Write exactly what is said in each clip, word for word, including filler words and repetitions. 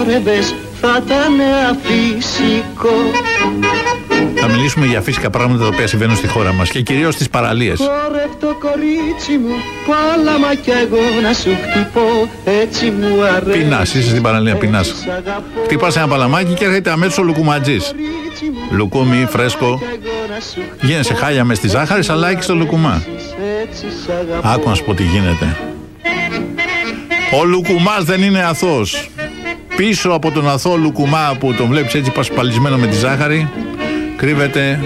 χόρευες θα ήταν αφύσικο. Θα μιλήσουμε για φυσικά πράγματα τα οποία συμβαίνουν στη χώρα μας και κυρίως στις παραλίες. Χόρευ το κορίτσι μου, πάλαμα κι εγώ να σου χτυπώ, έτσι μου αρέσει. Πεινάς, είσαι στην παραλία, πεινάς. Χτυπάς ένα παλαμάκι και έρχεται αμέσως ο λουκουματζής. Λουκούμι, φρέσκο. Γίνεσαι χάλια μες στη ζάχαρη, σαλάκι στο λουκουμά. Άκου να σου πω τι γίνεται. Ο λουκουμάς δεν είναι αθώος. Πίσω από τον αθώο λουκουμά που τον βλέπεις έτσι πασπαλισμένο με τη ζάχαρη, κρύβεται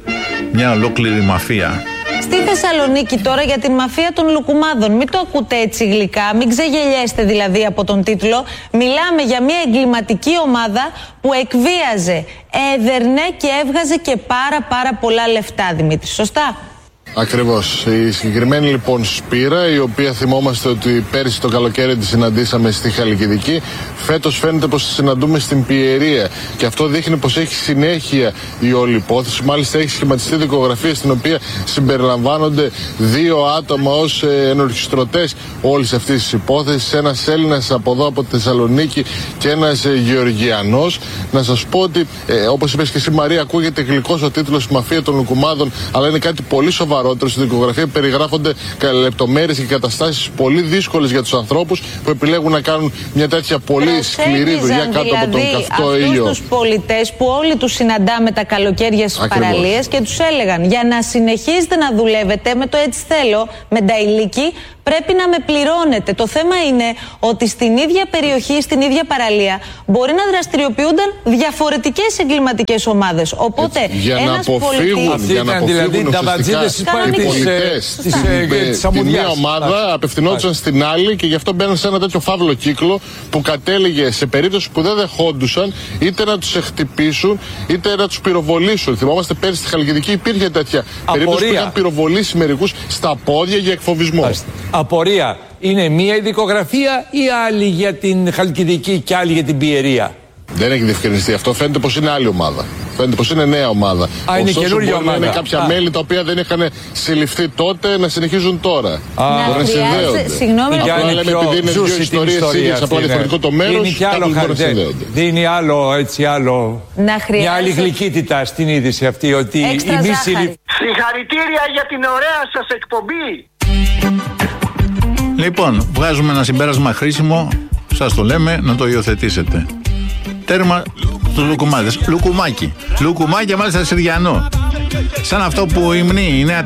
μια ολόκληρη μαφία. Στη Θεσσαλονίκη τώρα για την μαφία των λουκουμάδων. Μην το ακούτε έτσι γλυκά, μην ξεγελιέστε δηλαδή από τον τίτλο. Μιλάμε για μια εγκληματική ομάδα που εκβίαζε, έδερνε και έβγαζε και πάρα πάρα πολλά λεφτά, Δημήτρη, σωστά? Ακριβώς. Η συγκεκριμένη λοιπόν Σπύρα, η οποία θυμόμαστε ότι πέρυσι το καλοκαίρι τη συναντήσαμε στη Χαλκιδική, φέτος φαίνεται πως τη συναντούμε στην Πιερία. Και αυτό δείχνει πως έχει συνέχεια η όλη υπόθεση. Μάλιστα έχει σχηματιστεί δικογραφία στην οποία συμπεριλαμβάνονται δύο άτομα ως ε, ενορχιστρωτές όλης αυτής της υπόθεσης. Ένας Έλληνας από εδώ από τη Θεσσαλονίκη και ένας ε, Γεωργιανός. Να σας πω ότι, ε, όπως είπες και εσύ Μαρία, ακούγεται γλυκός ο τίτλος «Μαφία των Λουκουμάδων», αλλά είναι κάτι πολύ σοβαρό. Στη δικογραφία περιγράφονται λεπτομέρειες και καταστάσεις πολύ δύσκολες για τους ανθρώπους που επιλέγουν να κάνουν μια τέτοια πολύ σκληρή δουλειά κάτω δηλαδή από τον καυτό ήλιο. Αυτούς τους πολιτές που όλοι τους συναντάμε τα καλοκαίρια στις παραλίες και τους έλεγαν για να συνεχίζετε να δουλεύετε με το έτσι θέλω, με τα ηλίκη, πρέπει να με πληρώνετε. Το θέμα είναι ότι στην ίδια περιοχή, στην ίδια παραλία, μπορεί να δραστηριοποιούνταν διαφορετικές εγκληματικές ομάδες. Οπότε, έτσι, για ένας να αποφύγουν, πολιτής... για να αποφύγουν δηλαδή, οι πολιτές τη μία ομάδα απευθυνόντουσαν στην άλλη και γι' αυτό μπαίνουν σε ένα τέτοιο φαύλο κύκλο που κατέληγε σε περίπτωση που δεν δεχόντουσαν είτε να τους χτυπήσουν είτε να τους πυροβολήσουν. Θυμόμαστε πέρυσι στη Χαλκιδική υπήρχε τέτοια περίπτωση που είχαν πυροβολήσει μερικούς στα πόδια για εκφοβισμό. Απορία. Είναι μία η δικογραφία ή άλλη για την Χαλκιδική και άλλη για την Πιερία? Δεν έχει διευκρινιστεί αυτό. Φαίνεται πως είναι άλλη ομάδα. Φαίνεται πως είναι νέα ομάδα. Α, είναι καινούργια ομάδα. Είναι κάποια Α. μέλη τα οποία δεν είχαν συλληφθεί τότε να συνεχίζουν τώρα. Α. Μπορεί να συνδέονται. Συγγνώμη, απλά λέμε επειδή είναι δύο ιστορίες ίδιες, απλά διαφορετικό το μέρος, κάποιοι μπορεί να συνδέονται. Δίνει άλλο, έτσι άλλο, μια άλλη γλυκύτητα στην είδηση αυτή, ότι η μη συλληφθή. Συγχαρητήρια για την ωραία σας εκπομπή. Λοιπόν, βγάζουμε ένα συμπέρασμα χρήσιμο, σας το λέμε, να το υιοθετήσετε. Τέρμα στους λουκουμάδες. Λουκουμάκι. Λουκουμάκι, μάλιστα Συριανό. Σαν αυτό που υμνεί η Νέα